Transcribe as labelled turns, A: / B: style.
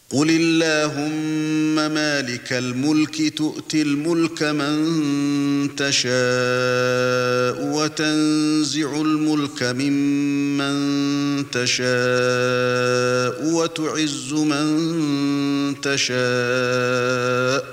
A: قل اللهم مالك الملك تؤتي الملك من تشاء وتنزع الملك ممن تشاء وتعز من تشاء